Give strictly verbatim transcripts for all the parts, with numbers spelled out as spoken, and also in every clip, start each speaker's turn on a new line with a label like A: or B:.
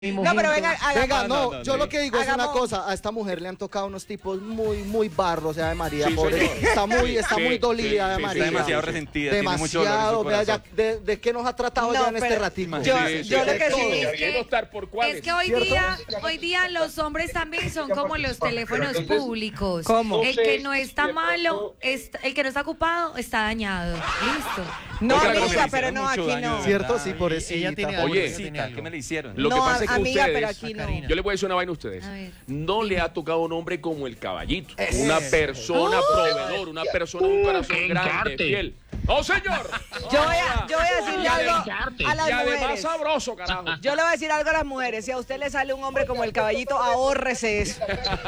A: No, pero venga, hagamos.
B: Venga, no,
C: no, no,
B: yo
C: no,
B: lo que digo es
A: hagamos.
B: una cosa, a esta mujer le han tocado unos tipos muy, muy barros, o sea, de María,
C: Sí,
B: pobre,
C: señor.
B: está muy, está
C: Sí,
B: muy
C: sí,
B: dolida de
C: sí, sí,
B: María.
C: está demasiado resentida, tiene mucho
B: demasiado,
C: dolor en su
B: vea, ya,
C: corazón.
B: de, de qué nos ha tratado
A: No,
B: ya en este
A: pero
B: ratito.
A: yo-
C: Sí, sí,
A: yo lo
C: sí.
A: que sí
C: Todo.
A: es
D: que-
C: Quiero estar por cuáles.
D: Es que hoy
B: ¿Cierto?
D: día, hoy día los hombres también son como los teléfonos públicos.
A: ¿Cómo?
D: El que no está malo, está- el que no está ocupado, está dañado. Listo.
A: No,
C: Oiga,
A: amiga,
C: me hicieron
A: pero no,
C: mucho
A: aquí
C: daño,
A: no.
C: de
B: ¿Cierto?
C: verdad.
B: Sí, pobrecita.
E: Ella tiene algo,
C: Oye,
E: ella tiene algo.
C: ¿qué me le hicieron?
D: Pues
C: Lo
A: No,
C: que pasa es que
A: amiga, pero
C: ustedes,
A: aquí no.
E: Karina.
C: yo les voy a decir una vaina a ustedes.
D: A ver.
C: No le ha tocado un hombre como el caballito. Una persona proveedor, una persona de un corazón grande, fiel. ¡No, señor!
A: Yo voy a, yo voy a decirle
C: Y
A: algo
C: además-
A: a las
C: Y además
A: mujeres.
C: sabroso, carajo.
A: Yo le voy a decir algo a las mujeres. Si a usted le sale un hombre como el caballito, ahórrese eso.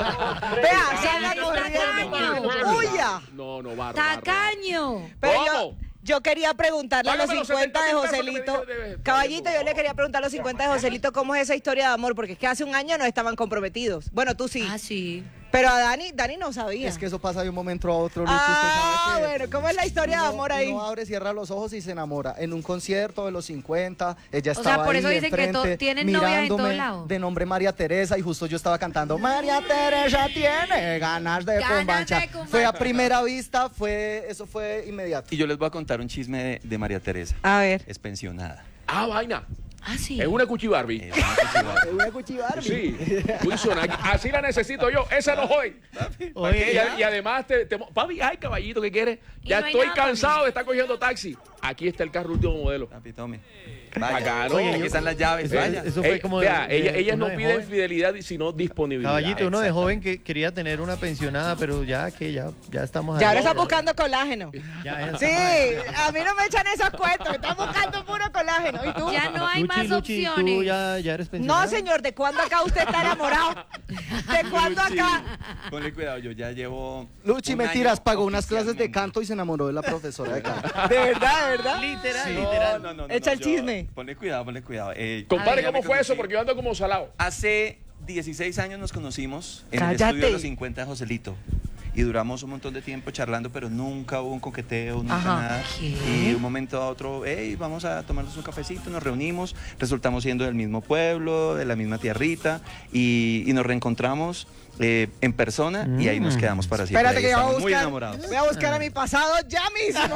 A: Vea, salga corriendo. ¡Huya!
C: No, no, barro.
D: ¡Tacaño!
A: Pero yo,
C: ¿Cómo?
A: yo quería preguntarle a los
C: Págame los
A: cincuenta de
C: setenta mil pesos que me
A: Joselito.
C: dije de- de-
A: Caballito, yo le quería preguntar a los cincuenta de Joselito cómo es esa historia de amor, porque es que hace un año no estaban comprometidos. Bueno, tú sí.
D: Ah, sí.
A: Pero a Dani, Dani no sabía.
B: Es que eso pasa de un momento a otro, Lucho,
A: Ah,
B: usted sabe que
A: bueno, ¿cómo es la historia de
B: uno-
A: amor ahí?
B: Uno abre, cierra los ojos y se enamora. En un concierto de los cincuenta, ella
D: O sea,
B: estaba
D: por
B: ahí
D: eso dicen que
B: enfrente,
D: to- tienen novia en todo
B: mirándome,
D: lado.
B: de nombre María Teresa, y justo yo estaba cantando María Teresa tiene ganas de
D: Ganas
B: cumbancha.
D: de cumbancha.
B: Fue a primera vista, fue eso fue inmediato.
C: Y yo les voy a contar un chisme de, de María Teresa.
A: A ver.
C: Es pensionada. Ah, vaina.
D: Ah, sí.
C: Es una cuchi Barbie.
B: Es una Gucci Barbie.
C: Sí, Wilson, así la necesito yo. Esa no joven.
E: Oye,
C: Y, a- y además, te, te- papi, ay, caballito, ¿qué quieres?
D: Y
C: Ya
D: no hay
C: estoy
D: nada para
C: cansado
D: mí.
C: de estar cogiendo taxi. Aquí está el carro último modelo. Papi, tome. Acá, ¿no?
E: Oye,
C: Aquí
E: yo-
C: están las llaves.
E: eso-
C: vaya.
E: eso fue
C: Eh,
E: como de-
C: vea,
E: de-
C: ella- ellas
E: uno
C: no
E: de
C: piden
E: joven.
C: fidelidad, sino disponibilidad.
E: Caballito, uno de
C: Exacto.
E: joven que quería tener una pensionada, pero ya que ya, ya estamos
A: Ya
E: ahí.
A: ahora está buscando colágeno.
E: Ya, ya
A: Sí,
E: estamos ahí.
A: a mí no me echan esos cuentos, están buscando puro colágeno. ¿Y tú?
D: Ya no hay
E: Luchi,
D: más
E: Luchi,
D: opciones.
E: ¿tú ya, ya eres pensionada?
A: No, señor, ¿de cuándo acá usted está enamorado? ¿De cuándo
C: Sí.
A: acá?
C: Ponle cuidado, yo ya llevo.
B: Luchi,
C: un
B: mentiras,
C: año
B: pagó unas clases de
C: oficialmente.
B: canto y se enamoró de la profesora de canto.
A: ¿De verdad, de verdad?
E: Literal,
C: No,
E: literal.
C: no, no, no,
A: Echa
C: no,
A: el
C: yo-
A: chisme.
C: Ponle cuidado, ponle cuidado. Eh,
D: A
C: Compadre,
D: ver.
C: ¿cómo me fue eso? conocí. Porque yo ando como salado. Hace dieciséis años nos conocimos en el
A: Cállate.
C: estudio de los cincuenta de Joselito. Y duramos un montón de tiempo charlando, pero nunca hubo un coqueteo, nunca
A: Ajá.
C: nada.
D: ¿Qué?
C: Y de un momento a otro, hey, vamos a tomarnos un cafecito, nos reunimos, resultamos siendo del mismo pueblo, de la misma tierrita, y, y nos reencontramos eh, en persona y ahí nos quedamos para siempre.
A: Espérate
C: Ahí
A: que yo voy a
C: estamos muy
A: buscar,
C: enamorados.
A: voy a buscar a mi pasado ya mismo.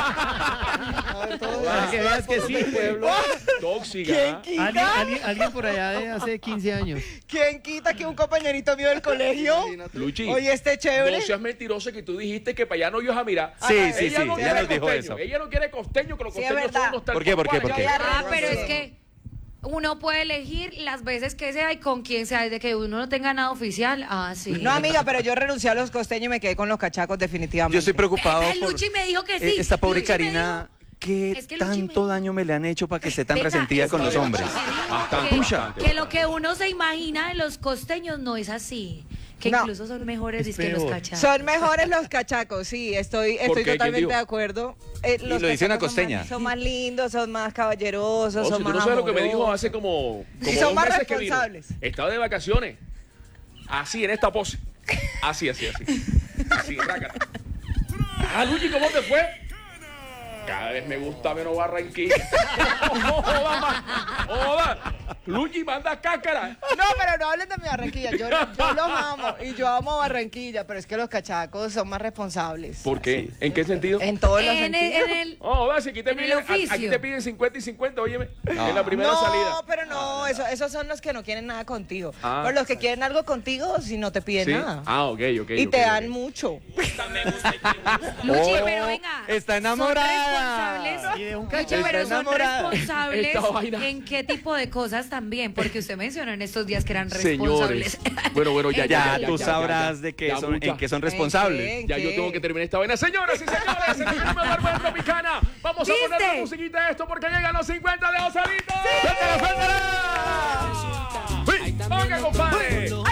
B: A ver, todo
E: Para que veas que sí.
C: Tóxica.
A: ¿Quién
C: ¿ah?
A: quita?
E: Alguien, alguien, alguien por allá de hace quince años.
A: ¿Quién quita que un compañerito mío del colegio?
C: Luchi,
A: Oye, este chévere.
C: no seas mentiroso que tú dijiste que para allá no ibas a mirar. Sí,
A: Ajá,
C: sí, ella sí, no ya quiere nos dijo costeño. eso. Ella no quiere costeño, que los
A: Sí, es
C: costeños
A: verdad.
C: son unos tal ¿Por qué, por qué, cual, por ya qué?
A: Yo ya
D: Ah,
A: renuncié.
D: pero es que uno puede elegir las veces que sea y con quién sea, desde que uno no tenga nada oficial. Ah, sí.
A: No, amiga, pero yo renuncié a los costeños y me quedé con los cachacos definitivamente.
C: Yo estoy preocupado
D: Eh,
C: por
D: Luchi me dijo que sí.
C: eh, esta pobre
D: Luchi me
C: Karina. ¿Qué
D: Es que Luchi
C: tanto
D: me-
C: daño me le han hecho para que esté tan
D: Venga,
C: resentida
D: es
C: con
D: que
C: los
D: Luchi
C: hombres?
D: me dijo
C: Bastante,
D: que-
C: bastante.
D: Que lo que uno se imagina de los costeños no es así. Que
A: No.
D: incluso son mejores
E: Es
D: dizque los
E: peor.
D: cachacos.
A: Son mejores los cachacos, sí, estoy,
C: ¿Por
A: estoy
C: qué? ¿Quién
A: totalmente
C: dijo?
A: de acuerdo. Eh, los
C: lo dice una
A: cachacos son
C: costeña.
A: más- Son más lindos, son más caballerosos,
C: Oh,
A: son
C: si tú
A: más
C: no sabes lo que me dijo
A: amorosos.
C: hace como, como
A: Y son
C: dos
A: más
C: meses que vino.
A: responsables.
C: Estaba de vacaciones. Así, en esta pose. Así, así, así. Así, rácata. Ah, Luchi, ¿cómo te fue? Cada vez me gusta menos Barranquilla. No joda más. Joda. Luchi, manda cáscara.
A: No, pero no hablen de mi Barranquilla, yo, yo los amo y yo amo Barranquilla, pero es que los cachacos son más responsables.
C: ¿Por qué? ¿En qué sentido?
A: En todos los
D: En el,
A: sentidos.
D: en el-
C: Oh, joda, si aquí te
D: En el
C: piden, a-
D: oficio.
C: aquí te piden cincuenta y cincuenta, óyeme, en la primera
A: no,
C: salida.
A: pero no, eso- esos son los que no quieren nada contigo.
C: Ah.
A: Pero los que quieren algo contigo, si no te piden
C: Sí.
A: nada.
C: Ah, ok, ok.
A: y
C: ok,
A: te
C: ok.
A: dan mucho.
D: Luchi,
C: Oh,
D: pero venga.
C: está enamorada.
D: Son responsables.
E: Y de un
D: Luchi,
E: cacho.
D: pero
C: Está
D: son
C: enamorada.
D: responsables
C: Esta vaina.
D: en qué tipo de cosas también, porque usted mencionó en estos días que eran
C: Señores.
D: responsables.
C: Bueno, bueno, ya, ya,
D: En
C: ya,
D: algo.
C: tú sabrás de qué
F: Ya
C: son,
F: mucha.
C: en qué son
A: ¿En
C: responsables.
A: qué? ¿En
C: Ya yo
A: qué?
C: tengo que terminar esta vaina. Señoras y señores, en el último Barba Tropicana. Vamos a
D: ¿Viste?
C: poner la musiquita de esto porque llegan los cincuenta de Joselito. ¡Suéltala, suéltala! ¡Uy! ¡Venga, compadre!